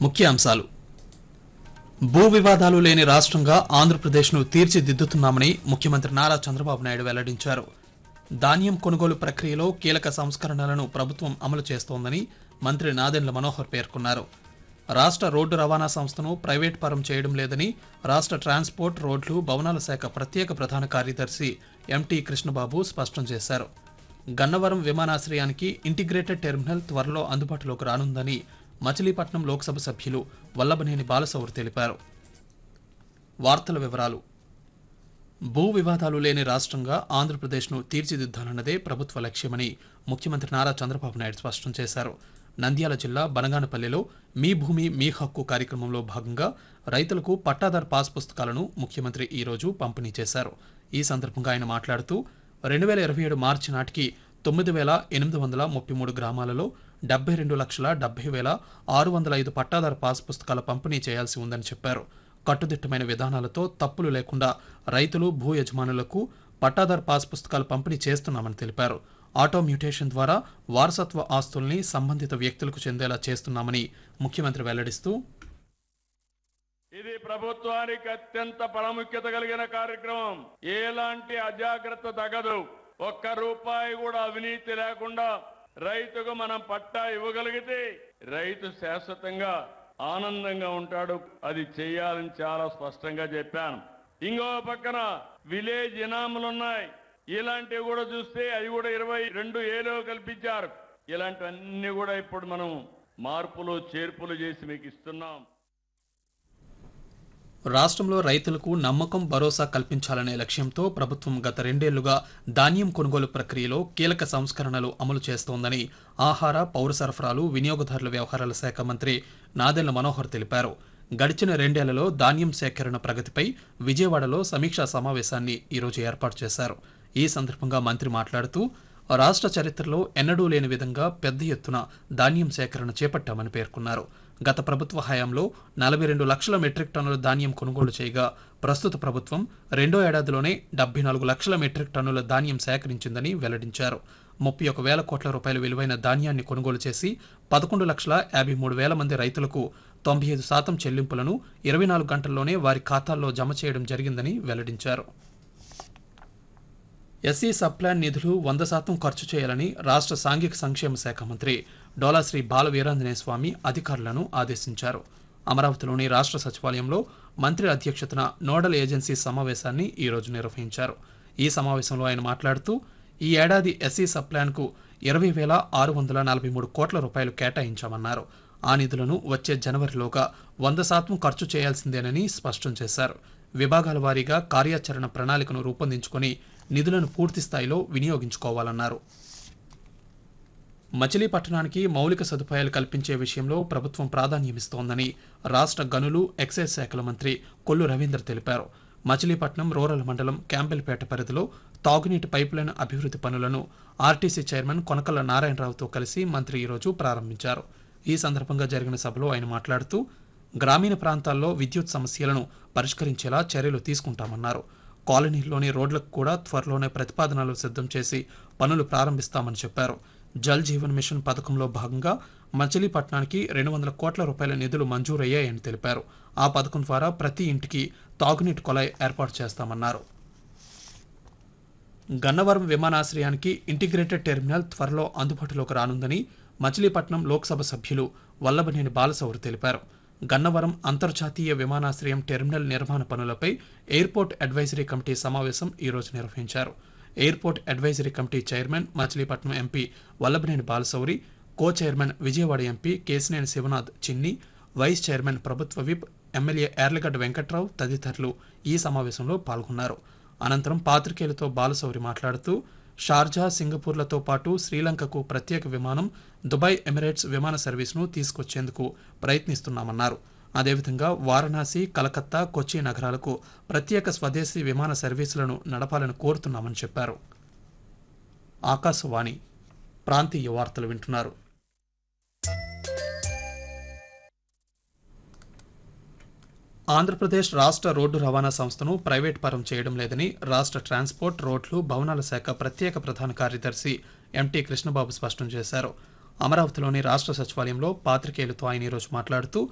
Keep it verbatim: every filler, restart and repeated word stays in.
ముఖ్యాంశాలు. భూ వివాదాలు లేని రాష్ట్రంగా ఆంధ్రప్రదేశ్ను తీర్చిదిద్దుతున్నామని ముఖ్యమంత్రి నారా చంద్రబాబు నాయుడు వెల్లడించారు. ధాన్యం కొనుగోలు ప్రక్రియలో కీలక సంస్కరణలను ప్రభుత్వం అమలు చేస్తోందని మంత్రి నాదెండ్ల మనోహర్ పేర్కొన్నారు. రాష్ట్ర రోడ్డు రవాణా సంస్థను ప్రైవేట్ పరం చేయడం లేదని రాష్ట్ర ట్రాన్స్పోర్ట్, రోడ్లు, భవనాల శాఖ ప్రత్యేక ప్రధాన కార్యదర్శి ఎంటీ కృష్ణబాబు స్పష్టం చేశారు. గన్నవరం విమానాశ్రయానికి ఇంటిగ్రేటెడ్ టెర్మినల్ త్వరలో అందుబాటులోకి రానుందని మచిలీపట్నం లోక్సభ సభ్యులు వల్లభనేని బాలశౌరి తెలిపారు. వార్తల వివరాలు. భూ వివాదాలు లేని రాష్ట్రంగా ఆంధ్రప్రదేశ్ను తీర్చిదిద్దాలన్నదే ప్రభుత్వ లక్ష్యమని ముఖ్యమంత్రి నారా చంద్రబాబు నాయుడు స్పష్టం చేశారు. నంద్యాల జిల్లా బనగానపల్లిలో మీ భూమి మీ హక్కు కార్యక్రమంలో భాగంగా రైతులకు పట్టాదారు పాస్ పుస్తకాలను ముఖ్యమంత్రి ఈరోజు పంపిణీ చేశారు. ఈ సందర్భంగా ఆయన మాట్లాడుతూ రెండు వేల ఇరవై ఏడు మార్చి నాటికి తొమ్మిది వేల ఎనిమిది వందల ముప్పై మూడు గ్రామాలలో డెబ్బై రెండు లక్షల డెబ్బై వేల ఆరు వందల ఐదు పట్టాదారు పాస్ పుస్తకాల పంపిణీ చేయాల్సి ఉందని చెప్పారు. కట్టుదిట్టమైన విధానాలతో తప్పులు లేకుండా రైతులు, భూ యజమానులకు పట్టాదారు పాస్ పుస్తకాలు పంపిణీ చేస్తున్నామని తెలిపారు. ఆటో మ్యూటేషన్ ద్వారా వారసత్వ ఆస్తుల్ని సంబంధిత వ్యక్తులకు చెందేలా చేస్తున్నామని ముఖ్యమంత్రి వెల్లడిస్తూ, ఇది ప్రభుత్వానికి అత్యంత ప్రాముఖ్యత కలిగిన కార్యక్రమం. ఎలాంటి అజాగ్రత్త తగదు. ఒక్క రూపాయి కూడా అవినీతి లేకుండా రైతుకు మనం పట్టా ఇవ్వగలిగితే రైతు శాశ్వతంగా ఆనందంగా ఉంటాడు. అది చేయాలని చాలా స్పష్టంగా చెప్పాను. ఇంకో పక్కన విలేజ్ ఇనాములు ఉన్నాయి. ఇలాంటివి కూడా చూస్తే అవి కూడా ఇరవై రెండు ఏలో కల్పించారు. ఇలాంటివన్నీ కూడా ఇప్పుడు మనం మార్పులు చేర్పులు చేసి మీకు ఇస్తున్నాం. రాష్ట్రంలో రైతులకు నమ్మకం, భరోసా కల్పించాలనే లక్ష్యంతో ప్రభుత్వం గత రెండేళ్లుగా ధాన్యం కొనుగోలు ప్రక్రియలో కీలక సంస్కరణలు అమలు చేస్తోందని ఆహార, పౌర సరఫరాలు, వినియోగదారుల వ్యవహారాల శాఖ మంత్రి నాదెండ్ల మనోహర్ తెలిపారు. గడిచిన రెండేళ్లలో ధాన్యం సేకరణ ప్రగతిపై విజయవాడలో సమీక్షా సమావేశాన్ని ఈరోజు ఏర్పాటు చేశారు. ఈ సందర్భంగా మంత్రి మాట్లాడుతూ రాష్ట్ర చరిత్రలో ఎన్నడూ లేని విధంగా పెద్ద ఎత్తున ధాన్యం సేకరణ చేపట్టామని పేర్కొన్నారు. గత ప్రభుత్వ హయాంలో నలభై రెండు లక్షల మెట్రిక్ టన్నుల ధాన్యం కొనుగోలు చేయగా ప్రస్తుత ప్రభుత్వం రెండో ఏడాదిలోనే డెబ్బై నాలుగు లక్షల మెట్రిక్ టన్నుల ధాన్యం సేకరించిందని వెల్లడించారు. ముప్పై ఒక వేల కోట్ల రూపాయల విలువైన ధాన్యాన్ని కొనుగోలు చేసి పదకొండు లక్షల యాభై మూడు వేల మంది రైతులకు తొంభై ఐదు శాతం చెల్లింపులను ఇరవై నాలుగు గంటల్లోనే వారి ఖాతాల్లో జమ చేయడం జరిగిందని వెల్లడించారు. ఎస్సీ సబ్ప్లాన్ నిధులు వంద శాతం ఖర్చు చేయాలని రాష్ట్ర సాంఘిక సంక్షేమ శాఖ మంత్రి డోలాశ్రీ బాల వీరాంజనేయ స్వామి అధికారులను ఆదేశించారు. అమరావతిలోని రాష్ట్ర సచివాలయంలో మంత్రి అధ్యక్షతన నోడల్ ఏజెన్సీ సమావేశాన్ని ఈరోజు నిర్వహించారు. ఈ సమావేశంలో ఆయన మాట్లాడుతూ ఈ ఏడాది ఎస్సీ సబ్ప్లాన్కు ఇరవై వేల ఆరు వందల నలభై మూడు కోట్ల రూపాయలు కేటాయించామన్నారు. ఆ నిధులను వచ్చే జనవరిలోగా వంద శాతం ఖర్చు చేయాల్సిందేనని స్పష్టం చేశారు. విభాగాల వారీగా కార్యాచరణ ప్రణాళికను రూపొందించుకుని నిధులను పూర్తి స్థాయిలో వినియోగించుకోవాలన్నారు. మచిలీపట్నానికి మౌలిక సదుపాయాలు కల్పించే విషయంలో ప్రభుత్వం ప్రాధాన్యమిస్తోందని రాష్ట్ర గనులు, ఎక్సైజ్ శాఖల మంత్రి కొల్లు రవీంద్ర తెలిపారు. మచిలీపట్నం రూరల్ మండలం క్యాంపెల్పేట పరిధిలో తాగునీటి పైపులైన్ అభివృద్ధి పనులను ఆర్టీసీ చైర్మన్ కొనకల్ల నారాయణరావుతో కలిసి మంత్రి ఈరోజు ప్రారంభించారు. ఈ సందర్భంగా జరిగిన సభలో ఆయన మాట్లాడుతూ గ్రామీణ ప్రాంతాల్లో విద్యుత్ సమస్యలను పరిష్కరించేలా చర్యలు తీసుకుంటామన్నారు. కాలనీల్లోని రోడ్లకు కూడా త్వరలోనే ప్రతిపాదనలు సిద్ధం చేసి పనులు ప్రారంభిస్తామని చెప్పారు. జల్ జీవన్ మిషన్ పథకంలో భాగంగా మచిలీపట్నానికి రెండు వందల కోట్ల రూపాయల నిధులు మంజూరయ్యాయని తెలిపారు. ఆ పథకం ద్వారా ప్రతి ఇంటికి తాగునీటి కొలాయి ఏర్పాటు చేస్తామన్నారు. గన్నవరం విమానాశ్రయానికి ఇంటిగ్రేటెడ్ టెర్మినల్ త్వరలో అందుబాటులోకి రానుందని మచిలీపట్నం లోక్సభ సభ్యులు వల్లభనేని బాలశౌరి తెలిపారు. గన్నవరం అంతర్జాతీయ విమానాశ్రయం టెర్మినల్ నిర్మాణ పనులపై ఎయిర్పోర్ట్ అడ్వైజరీ కమిటీ సమావేశం ఈరోజు నిర్వహించారు. Airport advisory committee chairman Machilipatnam MP Vallabhaneni Balashowry, కో చైర్మన్ విజయవాడ ఎంపీ కేశినేని శివనాథ్ చిన్ని, వైస్ చైర్మన్ ప్రభుత్వ విప్ ఎమ్మెల్యే యార్లగడ్డ వెంకట్రావు తదితరులు ఈ సమావేశంలో పాల్గొన్నారు. అనంతరం పాత్రికేయులతో బాలశౌరి మాట్లాడుతూ షార్జా, సింగపూర్లతో పాటు శ్రీలంకకు ప్రత్యేక విమానం, దుబాయ్ ఎమిరేట్స్ విమాన సర్వీసును తీసుకొచ్చేందుకు ప్రయత్నిస్తున్నామన్నారు. అదేవిధంగా వారణాసి, కలకత్తా, కొచ్చి నగరాలకు ప్రత్యేక స్వదేశీ విమాన సర్వీసులను నడపాలని కోరుతున్నామని చెప్పారు. ఆకాశవాణి ప్రాంతీయ వార్తలు వింటున్నారు. ఆంధ్రప్రదేశ్ రాష్ట్ర రోడ్డు రవాణా సంస్థను ప్రైవేట్ పరం చేయడం లేదని రాష్ట్ర ట్రాన్స్పోర్ట్, రోడ్లు, భవనాల శాఖ ప్రత్యేక ప్రధాన కార్యదర్శి ఎంటీ కృష్ణబాబు స్పష్టం చేశారు. అమరావతిలోని రాష్ట్ర సచివాలయంలో పాత్రికేయులతో ఆయన ఈరోజు మాట్లాడుతూ